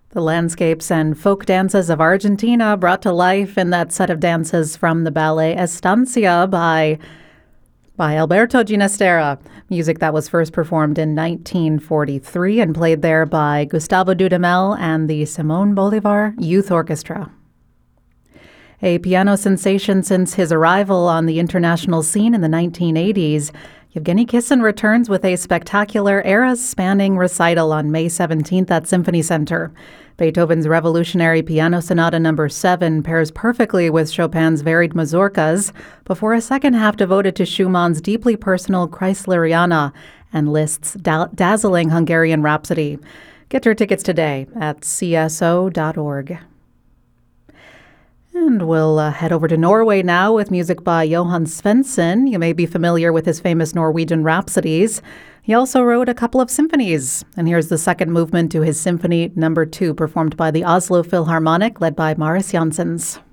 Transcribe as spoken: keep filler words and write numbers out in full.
The landscapes and folk dances of Argentina brought to life in that set of dances from the ballet Estancia by by Alberto Ginastera, music that was first performed in nineteen forty-three and played there by Gustavo Dudamel and the Simón Bolívar Youth Orchestra. A piano sensation since his arrival on the international scene in the nineteen eighties, Yevgeny Kissin returns with a spectacular eras-spanning recital on May seventeenth at Symphony Center. Beethoven's Revolutionary Piano Sonata Number seven pairs perfectly with Chopin's varied mazurkas before a second half devoted to Schumann's deeply personal Kreisleriana and Liszt's da- dazzling Hungarian Rhapsody. Get your tickets today at c s o dot org. And we'll uh, head over to Norway now with music by Johan Svensson. You may be familiar with his famous Norwegian rhapsodies. He also wrote a couple of symphonies. And here's the second movement to his Symphony Number two, performed by the Oslo Philharmonic, led by Marius Jansons.